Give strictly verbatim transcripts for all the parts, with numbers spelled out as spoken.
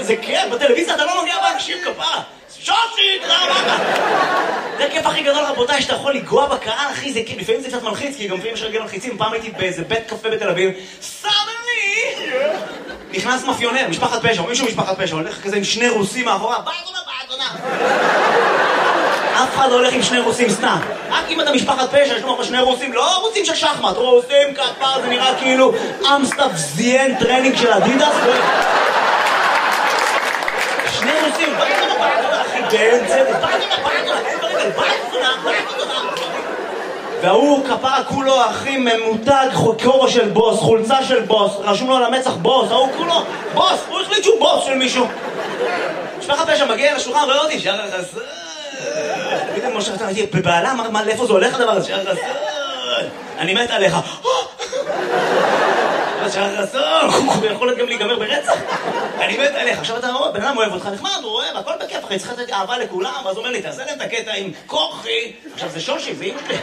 זה כיף, בטלוויזיה אתה לא נוגע באנשים כפרה. שושי, תודה רבה. זה הכיף הכי גדול, רבותיי, שאתה יכול לגוע בקהל, אחי, זה כיף. לפעמים זה קצת מלחיץ, כי גם לפעמים יש רגל מלחיצים. פעם הייתי באיזה בית קפה בתל אביב, סדני! נכנס מאפיונר, משפחת פשע, או מישהו משפחת פשע, הולך כזה עם שני רוסים מאחורה, באדונה, באדונה. אף אחד לא הולך עם שני רוסים סתם. רק אם אתה משפחת פשע, יש לך שני רוסים, לא רוסים של שחמט, רוסים כפר, זה נראה כאילו אמסטאפ זיין טרנינג של אדידס. שני רוסים, באדונה, באדונה, אחי, באמצע, באדונה, באדונה, אין ברגל, באדונה, באדונה. והוא כפרה כולו, אחי, ממותג, כובע של בוס, חולצה של בוס, רשום לו על המצח בוס, ההוא כולו, בוס, הוא החליט שהוא בוס של מישהו. משפחת פשע מגיע לשולחן, רואה אותי, שער החסר. תמיד אני מושך, הייתי בבעלה, אמר, לאיפה זה הולך הדבר הזה? שער החסר. אני מת עליך. שער החסר, הוא יכול להיות גם להיגמר ברצח. אני מת עליך. עכשיו אתה רואה, בן אדם אוהב אותך, נחמד, הוא אוהב, הכל בכיף, אחי, צריך לתת אהבה לכולם, אז הוא אומר לי, תעשה להם את הקטע עם כוחי. עכשיו זה שושי, זה אמא שלי.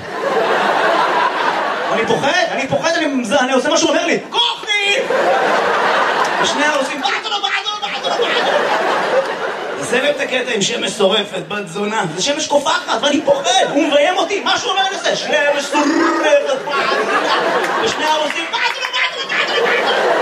אני פוחד, אני פוחד, אני עושה מה שהוא אומר לי, כוחי! ושני העושים, בעדו, בעדו, בעדו, בעדו. זה להם את הקטע עם שמש שורפת, בת זונה. זה שמש קופחת, ואני פוחד, הוא מביים אותי, מה שהוא אומר לזה? שמש שורפת, בעדו, ושני העושים, בעדו, בעדו, בעדו, בעדו.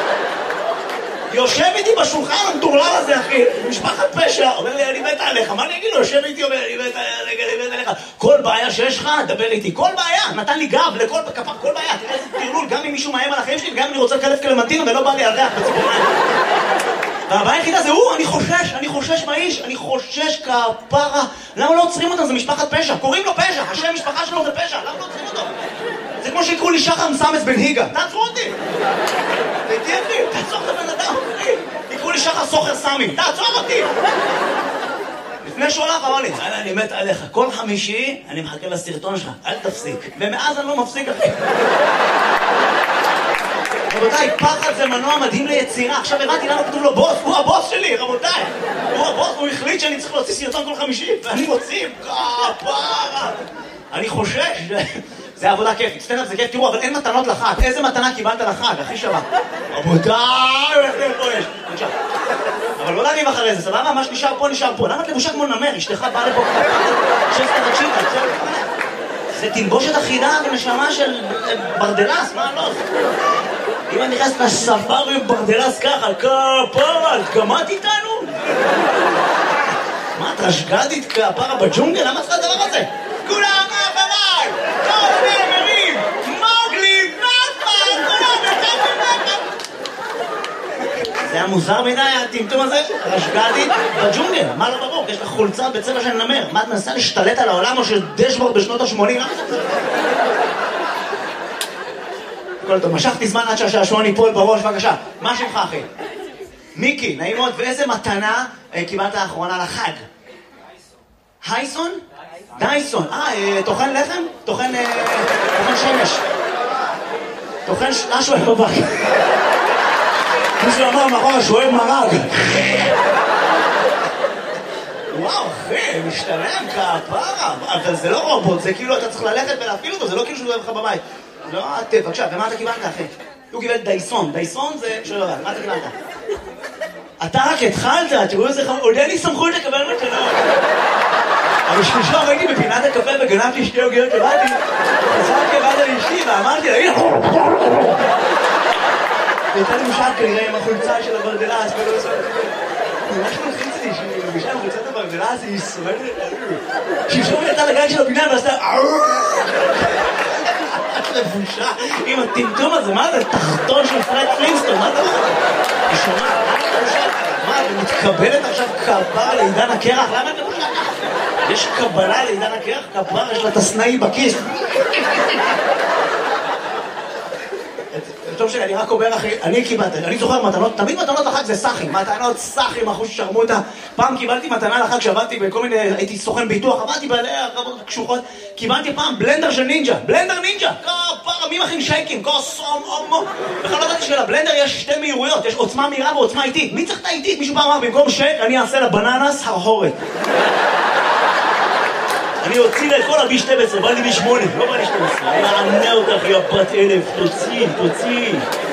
יושב איתי בשולחן המטורלל הזה, אחי, משפחת פשע, אומר לי, אני מת עליך, מה אני אגיד לו? יושב איתי, אומר, אני מת עליך, אני מת עליך. כל בעיה שיש לך, דבר איתי, כל בעיה, נתן לי גב לכל כפר, כל בעיה, תראה איזה תרלול, גם אם מישהו מאיים על החיים שלי, גם אם אני רוצה לקלף קלמנטינה ולא בא לי על ריח בציפורניים. והבעיה היחידה זה הוא, אני חושש, אני חושש מהאיש, אני חושש כפרה. למה לא עוצרים אותם? זה משפחת פשע, קוראים לו פשע, השם משפחה שלו זה פשע, למה לא עוצרים אותו? זה כמו שיקראו לי שחר מסמס בן היגה, תעצרו אותי! תהייתי אחי, תעצור את הבן אדם, אחי! יקראו לי שחר סוחר סמי, תעצור אותי! לפני שהוא הלך אמר לי, אני מת עליך, כל חמישי אני מחכה לסרטון שלך, אל תפסיק. ומאז אני לא מפסיק, אחי. רבותיי, פחד זה מנוע מדהים ליצירה. עכשיו הבאתי למה כתוב לו בוס, הוא הבוס שלי, רבותיי. הוא הבוס, הוא החליט שאני צריך להוציא סרטון כל חמישי, ואני מוציא, כפרה. אני חושש, זה עבודה כיפית, סטנדאפ זה כיף, תראו, אבל אין מתנות לחג. איזה מתנה קיבלת לחג, הכי שווה? רבותיי, איך זה פה יש? בבקשה. אבל לא להריב אחרי זה, סבבה? מה שנשאר פה, נשאר פה. למה את לבושה כמו נמר? אשתך באה לפה ככה, שסטה תקשיבה, זה תלבושת אחידה ונשמה של ברדלס, מה לא? אם אני נכנס לספארי עם ברדלס ככה, כפרה, גמרת איתנו? מה, את רשגדית כפרה בג'ונגל? למה צריך הדבר הזה? כולם אחריי! כל הנאמרים! מוגלי! נאפה! כולם נתתם נאפה! זה היה מוזר מדי, הטמטום הזה? רשגדית בג'ונגל, מה לא ברור? יש לך חולצה בצבע של נמר. מה, את מנסה להשתלט על העולם או של דשבורד בשנות ה-שמונים? כל טוב, משכתי זמן עד שהשעשועון ייפול בראש, בבקשה. מה שמך, אחי? מיקי, נעים מאוד, ואיזה מתנה קיבלת האחרונה לחג? הייסון? דייסון. אה, תוכן לחם? תוכן שמש. תוכן משהו איך בבק. מישהו אמר מאחורה שהוא אוהב מרג. וואו, אחי, משתלם כפרה. אבל זה לא רובוט, זה כאילו אתה צריך ללכת ולהפעיל אותו, זה לא כאילו שהוא אוהב לך בבית. לא, את, בבקשה, ומה אתה קיבלת, אחי? הוא קיבל דייסון. דייסון זה... שלא יודע, מה אתה קיבלת? אתה רק התחלת, תראו איזה חמור, עוד אין לי סמכות לקבל מתנות. אבל שלושה ראיתי בפינת הקפה וגנבתי שתי עוגיות לבדי, חזרתי לבד על אשתי ואמרתי לה, הנה! הייתה לי משל כנראה עם החולצה של הברדלס, ולא עושה... ממש מלחיץ לי שהיא מרגישה עם חולצת הברדלס, היא ישרדת. שמשום יצא לגן של הבניין ועשתה... לבושה עם הטמטום הזה, מה זה? תחתון של פרד פלינסטון, מה זה? היא שומעת, מה, ומתקבלת עכשיו כפרה לעידן הקרח? למה את לבושה ככה? יש קבלה לעידן הקרח? כפרה, יש לה את הסנאי בכיס. טוב שלי, אני רק אומר אחי, אני קיבלתי, אני זוכר מתנות, תמיד מתנות לחג זה סחים, מתנות סחים, אחוז ששרמוטה. פעם קיבלתי מתנה לחג שעבדתי בכל מיני, הייתי סוכן ביטוח, עבדתי בעלי הרבות קשוחות, קיבלתי פעם בלנדר של נינג'ה, בלנדר נינג'ה, כפרה, מי מכין שייקים, כוסום, אומו. בכלל לא ידעתי שלבלנדר יש שתי מהירויות, יש עוצמה מהירה ועוצמה איטית. מי צריך את האיטית? מישהו פעם אמר, במקום שייק, אני אעשה לבננס הרהורת. אני אוציא לה את כל ה-בי שתים עשרה, בא לי בי שמונה, לא בא לי שתים עשרה. אני מענה אותך, יא בת אלף, תוציא, תוציא.